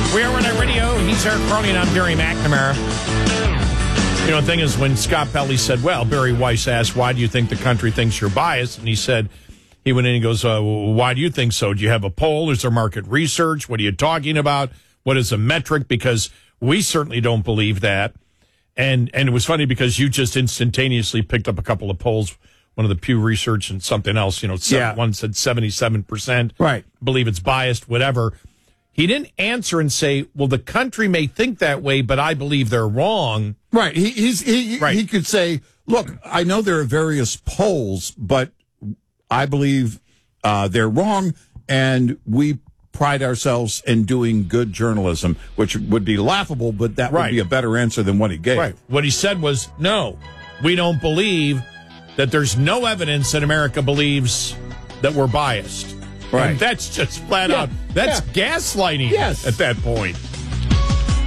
We are Red Radio. He's Eric Crowley, and I'm Gary McNamara. You know, the thing is, when Scott Pelley said, well, Barry Weiss asked, why do you think the country thinks you're biased? And he said, he went in and goes, why do you think so? Do you have a poll? Is there market research? What are you talking about? What is a metric? Because we certainly don't believe that. And it was funny because you just instantaneously picked up a couple of polls, one of the Pew Research and something else. You know, one said 77%. Right. Believe it's biased, whatever. He didn't answer and say, well, the country may think that way, but I believe they're wrong. Right. He could say, look, I know there are various polls, but I believe they're wrong, and we pride ourselves in doing good journalism, which would be laughable, but that would be a better answer than what he gave. Right. What he said was, no, we don't believe that there's no evidence that America believes that we're biased. Right. And that's just flat out. That's gaslighting at that point.